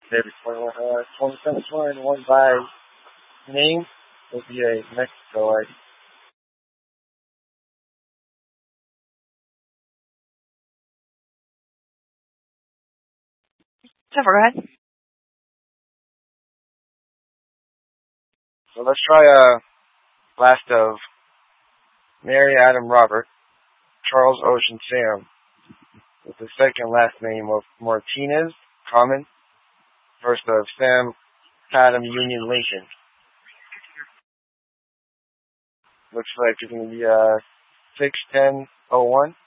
Maybe 27 one, one by name will be a Mexico ID. Jennifer, go ahead. So let's try last of Mary Adam Robert, Charles Ocean Sam, with the second last name of Martinez, common, first of Sam Adam Union Lincoln. Looks like it's going to be 61001.